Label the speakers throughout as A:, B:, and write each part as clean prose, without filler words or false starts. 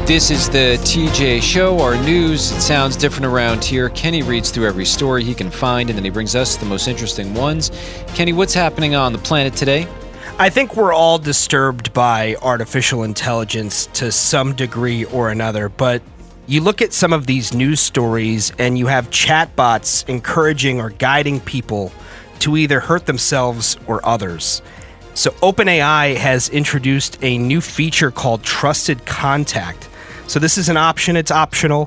A: This is the TJ Show, our news. It sounds different around here. Kenny reads through every story he can find, and then he brings us the most interesting ones. Kenny, what's happening on the planet today?
B: I think we're all disturbed by artificial intelligence to some degree or another, but you look at some of these news stories and you have chatbots encouraging or guiding people to either hurt themselves or others. So OpenAI has introduced a new feature called Trusted Contact. So this is an option, it's optional.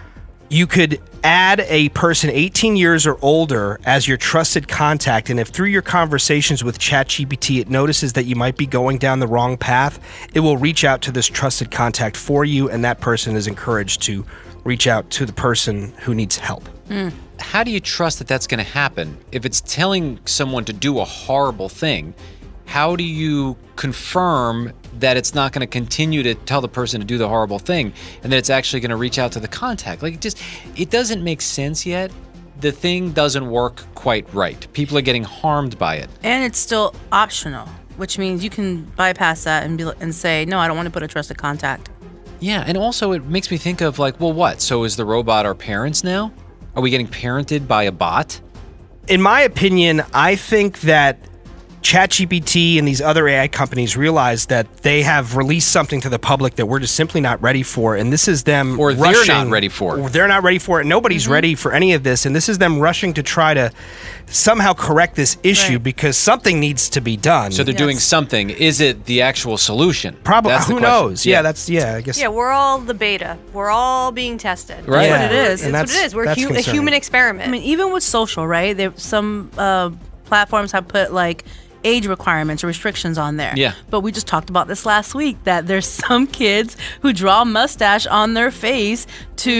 B: You could add a person 18 years or older as your trusted contact, and if through your conversations with ChatGPT it notices that you might be going down the wrong path, it will reach out to this trusted contact for you, and that person is encouraged to reach out to the person who needs help.
A: How do you trust that that's going to happen? If it's telling someone to do a horrible thing, how do you confirm that it's not going to continue to tell the person to do the horrible thing and that it's actually going to reach out to the contact? Like, it doesn't make sense yet. The thing doesn't work quite right. People are getting harmed by it.
C: And it's still optional, which means you can bypass that and say, no, I don't want to put a trusted contact.
A: Yeah, and also it makes me think of like, well, what? So is the robot our parents now? Are we getting parented by a bot?
B: In my opinion, I think that ChatGPT and these other AI companies realize that they have released something to the public that we're just simply not ready for, and this is them
A: Or
B: rushing,
A: they're not ready for it.
B: Or they're not ready for it. Nobody's ready for any of this, and this is them rushing to try to somehow correct this issue
C: Right.
B: because something needs to be done.
A: So they're doing something. Is it the actual solution?
B: Probably.
A: That's the
B: Who
A: question.
B: knows? Yeah, I guess.
D: Yeah, we're all the beta. We're all being tested.
A: Right.
C: That's what it is.
B: And
D: That's what it is. We're
B: that's
D: a
B: concerning.
D: human experiment.
C: I mean, even with social, right? Some platforms have put like age requirements or restrictions on there.
A: Yeah.
C: But we just talked about this last week that there's some kids who draw a mustache on their face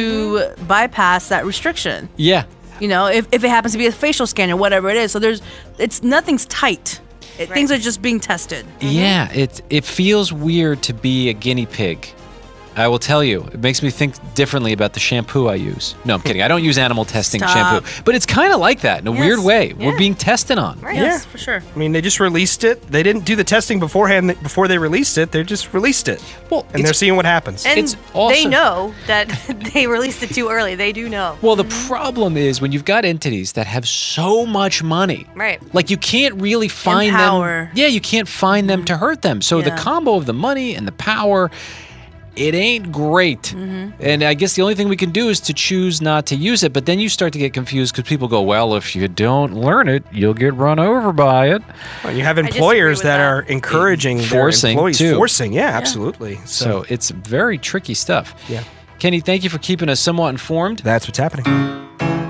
C: to bypass that restriction.
A: Yeah.
C: You know, if it happens to be a facial scan or whatever it is. So nothing's tight. Things are just being tested.
A: Yeah, it feels weird to be a guinea pig. I will tell you, it makes me think differently about the shampoo I use. No, I'm kidding. I don't use animal testing
C: Stop.
A: shampoo. But it's kind of like that in a weird way.
D: Yeah.
A: We're being tested on.
D: Right.
C: Yes,
B: Yeah.
C: for sure.
B: I mean, they just released it. They didn't do the testing beforehand before they released it. They just released it.
A: Well,
B: and they're seeing what happens.
D: And
A: It's also-
D: they know that they released it too early. They do know.
A: Well, the problem is when you've got entities that have so much money.
D: Right.
A: Like you can't really find
C: power.
A: them. Yeah, you can't find them to hurt them. So the
C: Yeah.
A: combo of the money and the power, it ain't great. And I guess the only thing we can do is to choose not to use it. But then you start to get confused because people go, well, if you don't learn it, you'll get run over by it.
B: Well, you have
D: disagree
B: employers
D: with
B: that
D: that.
B: are encouraging
A: Forcing,
B: their employees.
A: too.
B: Forcing, yeah, absolutely.
A: So it's very tricky stuff.
B: Yeah.
A: Kenny, thank you for keeping us somewhat informed.
B: That's what's happening.